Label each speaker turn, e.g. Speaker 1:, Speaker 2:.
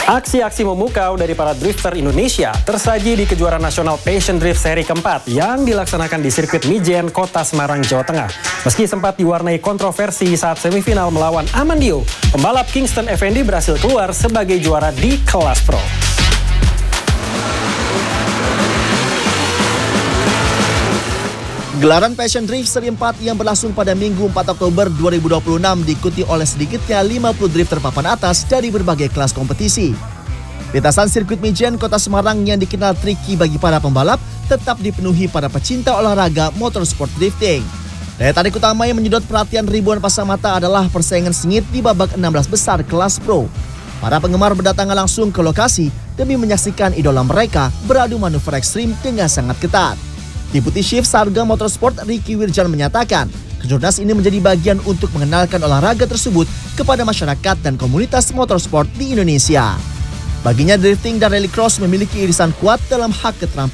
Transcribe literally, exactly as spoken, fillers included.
Speaker 1: Aksi-aksi memukau dari para drifter Indonesia tersaji di kejuaraan nasional Passion Drift seri keempat yang dilaksanakan di sirkuit Mijen, Kota Semarang, Jawa Tengah. Meski sempat diwarnai kontroversi saat semifinal melawan Amandio, pembalap Kingston Effendi berhasil keluar sebagai juara di kelas pro.
Speaker 2: Gelaran Passion Drift seri empat yang berlangsung pada Minggu empat Oktober dua ribu dua puluh enam diikuti oleh sedikitnya lima puluh drifter papan atas dari berbagai kelas kompetisi. Lintasan sirkuit Mijen, Kota Semarang yang dikenal tricky bagi para pembalap tetap dipenuhi para pecinta olahraga motorsport drifting. Daya tarik utama yang menyedot perhatian ribuan pasang mata adalah persaingan sengit di babak enam belas besar kelas pro. Para penggemar berdatangan langsung ke lokasi demi menyaksikan idola mereka beradu manuver ekstrim dengan sangat ketat. Deputi Chief Sarga Motorsport Ricky Wirjan menyatakan, kejurnas ini menjadi bagian untuk mengenalkan olahraga tersebut kepada masyarakat dan komunitas motorsport di Indonesia. Baginya drifting dan rallycross memiliki irisan kuat dalam hak keterampilan